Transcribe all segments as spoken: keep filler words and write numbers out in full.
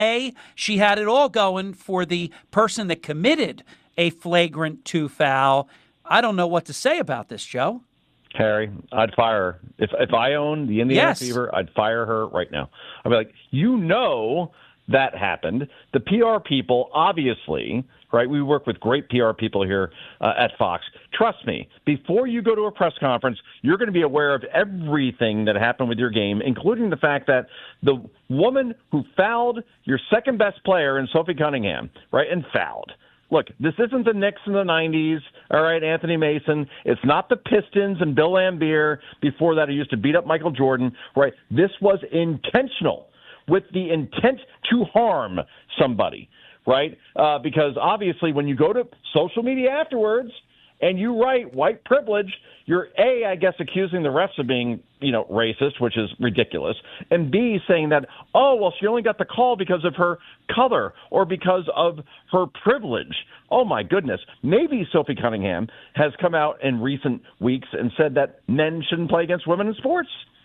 A, she had it all going for the person that committed a flagrant two foul. I don't know what to say about this, Joe. Harry, I'd fire her. If if I owned the Indiana Yes. Fever, I'd fire her right now. I'd be like, you know that happened. The P R people, obviously, right? We work with great P R people here uh, at Fox. Trust me, before you go to a press conference, you're going to be aware of everything that happened with your game, including the fact that the woman who fouled your second best player in Sophie Cunningham, right, and fouled. Look, this isn't the Knicks in the nineties, all right, Anthony Mason. It's not the Pistons and Bill Laimbeer before that who used to beat up Michael Jordan, right? This was intentional, with the intent to harm somebody, right? Uh, because obviously when you go to social media afterwards and you write white privilege, you're A, I guess, accusing the refs of being, you know, racist, which is ridiculous, and B, saying that, oh, well, she only got the call because of her color or because of her privilege. Oh, my goodness. Maybe Sophie Cunningham has come out in recent weeks and said that men shouldn't play against women in sports.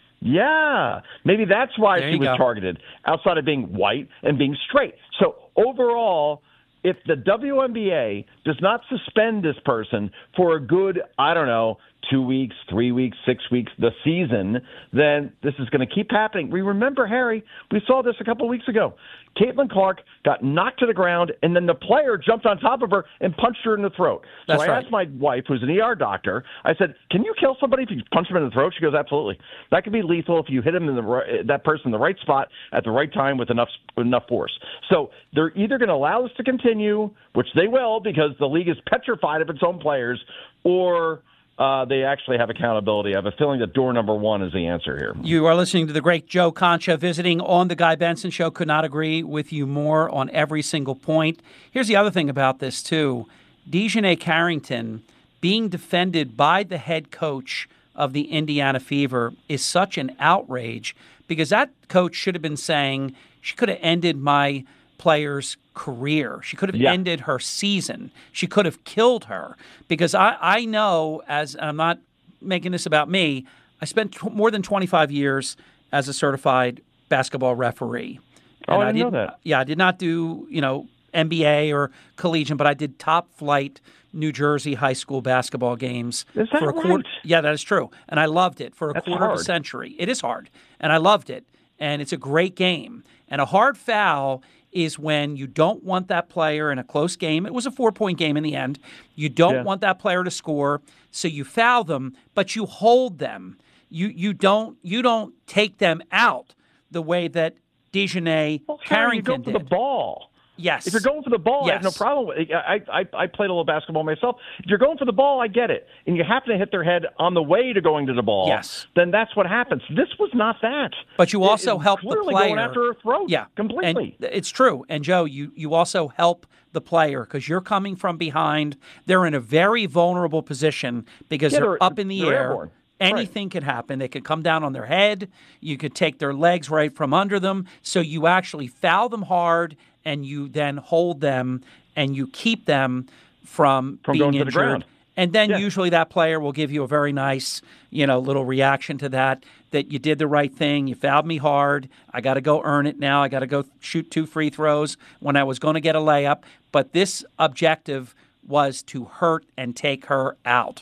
Yeah, maybe that's why There she you was go. targeted, outside of being white and being straight. So overall, if the W N B A does not suspend this person for a good, I don't know, two weeks, three weeks, six weeks, the season, then this is going to keep happening. We remember, Harry, we saw this a couple weeks ago. Caitlin Clark got knocked to the ground, and then the player jumped on top of her and punched her in the throat. That's so I right. asked my wife, who's an E R doctor, I said, can you kill somebody if you punch them in the throat? She goes, absolutely. That could be lethal if you hit him in the right, that person in the right spot at the right time with enough with enough force. So they're either going to allow this to continue, which they will because the league is petrified of its own players, or Uh, they actually have accountability. I have a feeling that door number one is the answer here. You are listening to the great Joe Concha visiting on the Guy Benson Show. Could not agree with you more on every single point. Here's the other thing about this, too. DeJounte Carrington being defended by the head coach of the Indiana Fever is such an outrage because that coach should have been saying she could have ended my player's career. She could have Yeah. ended her season. She could have killed her because I, I know, as I'm not making this about me, I spent t- more than twenty-five years as a certified basketball referee. Oh, And I didn't know didn't- that. Yeah, I did not do, you know, N B A or collegiate, but I did top flight New Jersey high school basketball games Is that for a quarter. right? Yeah, that is true. And I loved it for a That's quarter of a hard. century. It is hard. And I loved it. And it's a great game. And a hard foul is when you don't want that player in a close game. It was a four-point game in the end. You don't Yeah. want that player to score, so you foul them, but you hold them. You you don't you don't take them out the way that DeJounte Well, Harry, you Carrington go for the did. ball. Yes. If you're going for the ball, I have no Yes. problem with it. I, I, I played a little basketball myself. If you're going for the ball, I get it. And you happen to hit their head on the way to going to the ball, Yes. then that's what happens. This was not that. But you It- also it's help the clearly player. going after her throat Yeah, completely. And it's true. And Joe, you you also help the player because you're coming from behind. They're in a very vulnerable position because Yeah, they're, they're- up in the they're air. airborne. Right. Anything could happen. They could come down on their head. You could take their legs right from under them. So you actually foul them hard, and you then hold them, and you keep them from, From being going to the injured. ground. And then Yeah. usually that player will give you a very nice, you know, little reaction to that, that you did the right thing. You fouled me hard. I got to go earn it now. I got to go shoot two free throws when I was going to get a layup. But this objective was to hurt and take her out.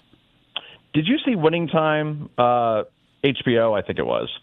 Did you see Winning Time, uh, H B O, I think it was,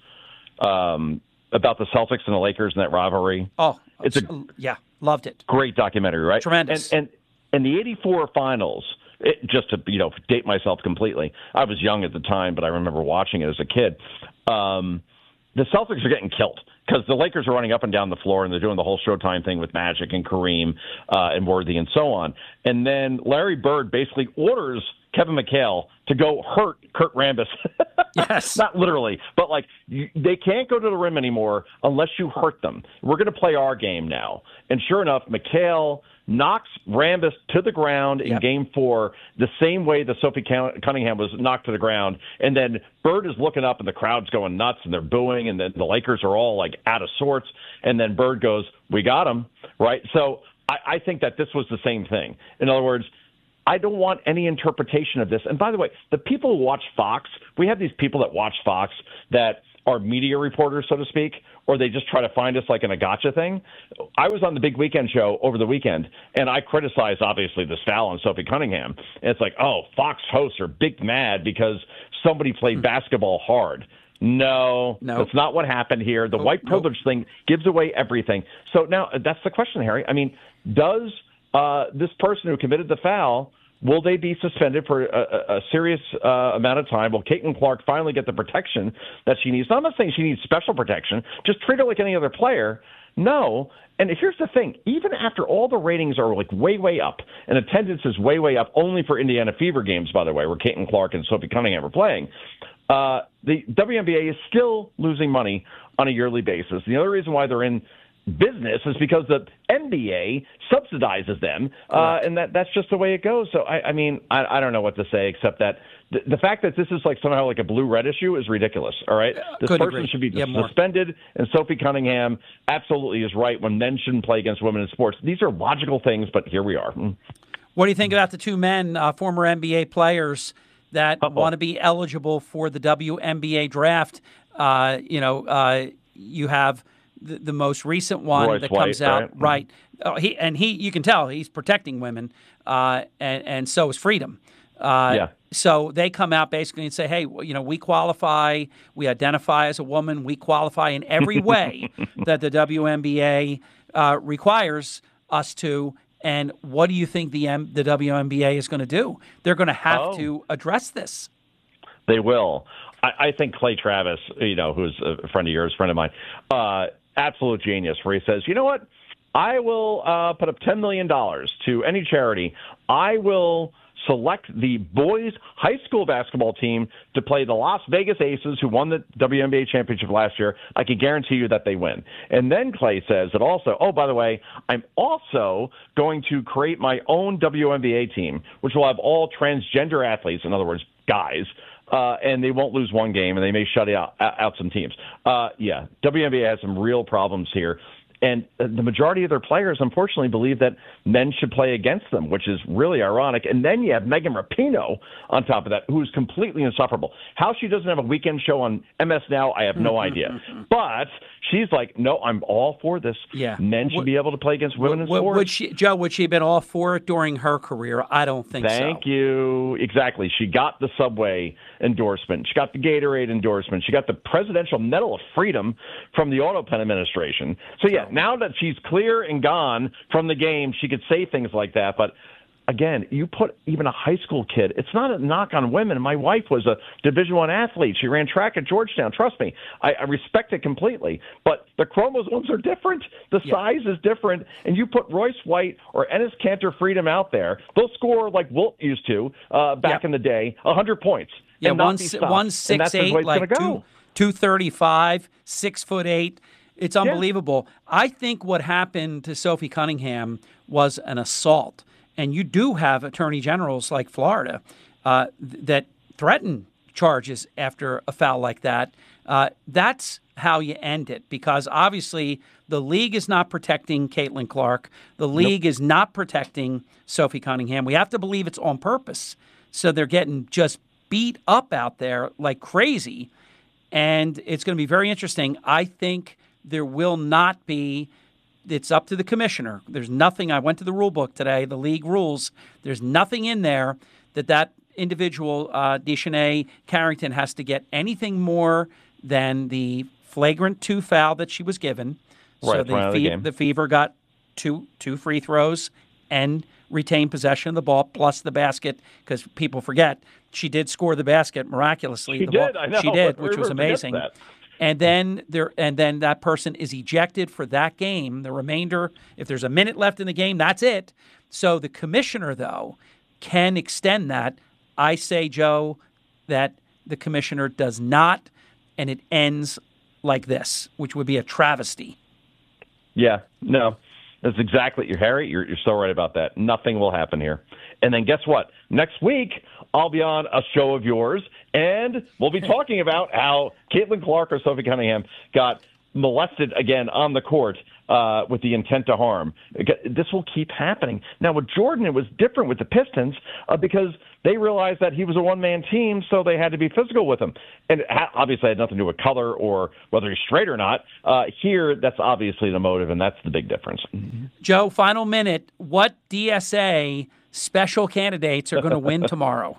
um, about the Celtics and the Lakers and that rivalry? Oh, It's a yeah, loved it. great documentary, right? Tremendous. And, and, and the eighty-four finals, it, just to, you know, date myself completely, I was young at the time, but I remember watching it as a kid. Um, the Celtics are getting killed because the Lakers are running up and down the floor, and they're doing the whole Showtime thing with Magic and Kareem uh, and Worthy and so on. And then Larry Bird basically orders Kevin McHale to go hurt Kurt Rambis. Yes. Not literally, but like you, they can't go to the rim anymore unless you hurt them. We're going to play our game now. And sure enough, McHale knocks Rambis to the ground in Yep. game four the same way that Sophie Cunningham was knocked to the ground. And then Bird is looking up and the crowd's going nuts and they're booing and then the Lakers are all like out of sorts. And then Bird goes, we got him, right? So I, I think that this was the same thing. In other words, I don't want any interpretation of this. And by the way, the people who watch Fox, we have these people that watch Fox that are media reporters, so to speak, or they just try to find us like in a gotcha thing. I was on the Big Weekend show over the weekend, and I criticized, obviously, this foul on Sophie Cunningham. And it's like, oh, Fox hosts are big mad because somebody played mm-hmm. basketball hard. No, no, that's not what happened here. The nope, white privilege nope. thing gives away everything. So now that's the question, Harry. I mean, does uh, this person who committed the foul, will they be suspended for a, a serious uh, amount of time? Will Caitlin Clark finally get the protection that she needs? Now, I'm not saying she needs special protection. Just treat her like any other player. No. And here's the thing. Even after all the ratings are like way, way up, and attendance is way, way up, only for Indiana Fever games, by the way, where Caitlin Clark and Sophie Cunningham are playing, uh, the W N B A is still losing money on a yearly basis. The other reason why they're in business is because the N B A subsidizes them, uh, and that that's just the way it goes. So, I, I mean, I, I don't know what to say except that the, the fact that this is like somehow like a blue-red issue is ridiculous, all right? This Could person agree. should be yeah, suspended, and Sophie Cunningham absolutely is right when men shouldn't play against women in sports. These are logical things, but here we are. What do you think about the two men, uh, former N B A players, that Uh-oh. want to be eligible for the W N B A draft? Uh, you know, uh, you have the, the most recent one Royce that White, comes out, right? right? Oh, he and he, you can tell he's protecting women, uh, and and so is Freedom. Uh, yeah. So they come out basically and say, hey, you know, we qualify, we identify as a woman, we qualify in every way that the W N B A uh, requires us to. And what do you think the M- the W N B A is going to do? They're going to have oh. to address this. They will. I, I think Clay Travis, you know, who's a friend of yours, friend of mine, uh, absolute genius, where he says, you know what? I will uh, put up ten million dollars to any charity. I will select the boys' high school basketball team to play the Las Vegas Aces, who won the W N B A championship last year. I can guarantee you that they win. And then Clay says that also, oh, by the way, I'm also going to create my own W N B A team, which will have all transgender athletes, in other words, guys, uh, and they won't lose one game, and they may shut out, out some teams. Uh, yeah, W N B A has some real problems here. And the majority of their players, unfortunately, believe that men should play against them, which is really ironic. And then you have Megan Rapinoe on top of that, who's completely insufferable. How she doesn't have a weekend show on M S Now, I have no idea. But she's like, no, I'm all for this. Yeah. Men should would, be able to play against women would, in sports. Would she, Joe, would she have been all for it during her career? I don't think Thank so. Thank you. Exactly. She got the Subway endorsement. She got the Gatorade endorsement. She got the Presidential Medal of Freedom from the Auto Pen administration. So, yeah, now that she's clear and gone from the game, she could say things like that. But, again, you put even a high school kid, it's not a knock on women. My wife was a Division I athlete. She ran track at Georgetown. Trust me, I, I respect it completely. But the chromosomes are different. The yeah. size is different. And you put Royce White or Enes Kanter Freedom out there, they'll score like Wilt used to uh, back yeah. in the day, one hundred points. Yeah, one, one six eight, like two, two thirty-five, six foot eight. It's unbelievable. Yeah. I think what happened to Sophie Cunningham was an assault. And you do have attorney generals like Florida uh, th- that threaten charges after a foul like that. Uh, that's how you end it, because obviously the league is not protecting Caitlin Clark. The league nope. is not protecting Sophie Cunningham. We have to believe it's on purpose. So they're getting just beat up out there like crazy. And it's going to be very interesting. I think there will not be, it's up to the commissioner. There's nothing, I went to the rule book today, the league rules. There's nothing in there that that individual, uh, Dejanay Carrington, has to get anything more than the flagrant two foul that she was given. Right, so the, fe- the, the Fever got two two free throws and retained possession of the ball, plus the basket, because people forget she did score the basket miraculously. She the did, ball, I know. She did, which was amazing. That. And then there, and then that person is ejected for that game. The remainder, if there's a minute left in the game, that's it. So the commissioner, though, can extend that. I say, Joe, that the commissioner does not, and it ends like this, which would be a travesty. Yeah, no. That's exactly, you're Harry. You're, you're so right about that. Nothing will happen here. And then guess what? Next week, I'll be on a show of yours, and we'll be talking about how Caitlin Clark or Sophie Cunningham got molested again on the court uh, with the intent to harm. This will keep happening. Now, with Jordan, it was different with the Pistons uh, because they realized that he was a one-man team, so they had to be physical with him. And it ha- obviously had nothing to do with color or whether he's straight or not. Uh, here, that's obviously the motive, and that's the big difference. Joe, final minute. What D S A special candidates are going to win tomorrow?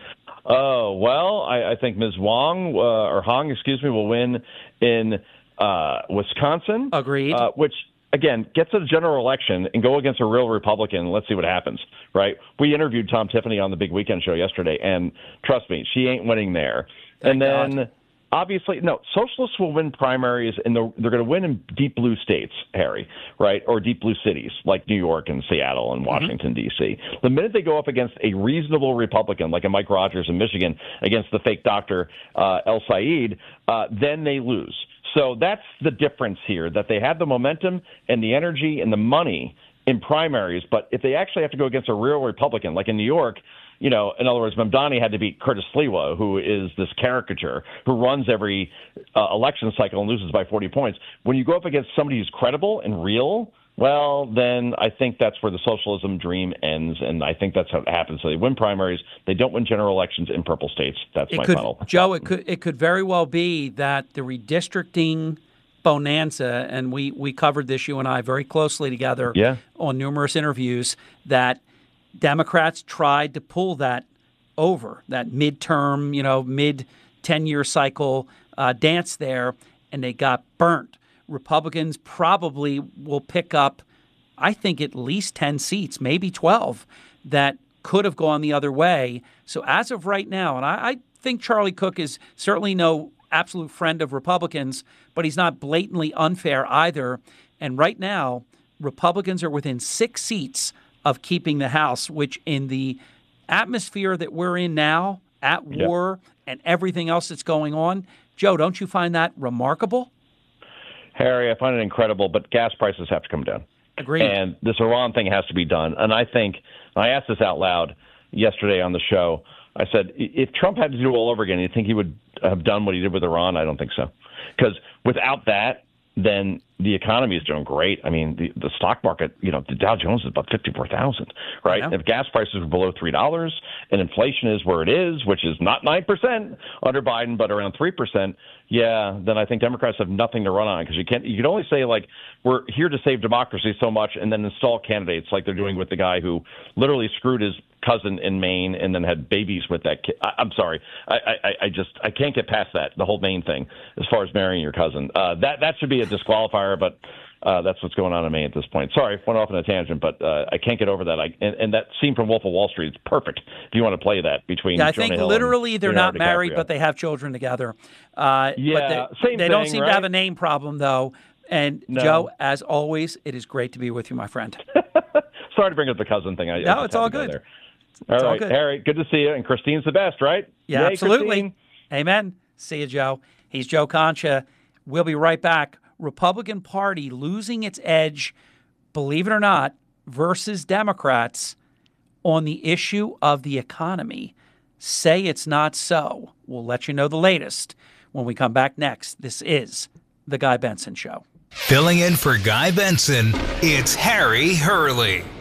Oh, well, I, I think Miz Wong, uh, or Hong, excuse me, will win in uh, Wisconsin. Agreed. Uh, which, again, get to the general election and go against a real Republican. Let's see what happens, right? We interviewed Tom Tiffany on the Big Weekend show yesterday, and trust me, she ain't winning there. Thank and then... God. Obviously, no, socialists will win primaries, and they're, they're going to win in deep blue states, Harry, right, or deep blue cities like New York and Seattle and Washington, mm-hmm. D C. The minute they go up against a reasonable Republican, like a Mike Rogers in Michigan, against the fake doctor uh, El Said, uh, then they lose. So that's the difference here, that they have the momentum and the energy and the money in primaries, but if they actually have to go against a real Republican, like in New York, you know, in other words, Mamdani had to beat Curtis Sliwa, who is this caricature who runs every uh, election cycle and loses by forty points. When you go up against somebody who's credible and real, well, then I think that's where the socialism dream ends, and I think that's how it happens. So they win primaries. They don't win general elections in purple states. That's it my could, final. Joe, it could, it could very well be that the redistricting bonanza, and we, we covered this, you and I, very closely together yeah. on numerous interviews, that Democrats tried to pull that over, that midterm, you know, mid ten-year cycle uh, dance there, and they got burnt. Republicans probably will pick up, I think, at least ten seats, maybe twelve, that could have gone the other way. So as of right now, and I, I think Charlie Cook is certainly no absolute friend of Republicans, but he's not blatantly unfair either. And right now, Republicans are within six seats of keeping the House, which in the atmosphere that we're in now, at war yep. and everything else that's going on, Joe, don't you find that remarkable? Harry, I find it incredible, but gas prices have to come down. Agreed. And this Iran thing has to be done. And I think, I asked this out loud yesterday on the show, I said, if Trump had to do it all over again, you think he would have done what he did with Iran? I don't think so. Because without that, then the economy is doing great. I mean, the, the stock market, you know, the Dow Jones is about fifty-four thousand, right? If gas prices were below three dollars and inflation is where it is, which is not nine percent under Biden, but around three percent, yeah, then I think Democrats have nothing to run on, because you can't, you can only say, like, we're here to save democracy so much and then install candidates like they're doing with the guy who literally screwed his cousin in Maine and then had babies with that kid. I, I'm sorry. I, I, I just, I can't get past that, the whole Maine thing, as far as marrying your cousin. Uh, that, that should be a disqualifier, but uh, that's what's going on in Maine at this point. Sorry, went off on a tangent, but uh, I can't get over that. I, and, and that scene from Wolf of Wall Street is perfect if you want to play that between Yeah, I Jonah think Hill literally and they're not Leonardo married, DiCaprio. but they have children together. Uh, Yeah, but they, same they don't thing, seem right? to have a name problem, though. And, No. Joe, as always, it is great to be with you, my friend. Sorry to bring up the cousin thing. I, No, I it's just had all to go good. there. It's All all right, good. Harry, good to see you. And Christine's the best, right? Yeah, Yay, absolutely. Christine. Amen. See you, Joe. He's Joe Concha. We'll be right back. Republican Party losing its edge, believe it or not, versus Democrats on the issue of the economy. Say it's not so. We'll let you know the latest when we come back next. This is The Guy Benson Show. Filling in for Guy Benson, it's Harry Hurley.